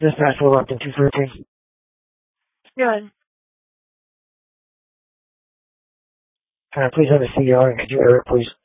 Dispatch will up to 213. Good. Please have a CR and could you air it, please?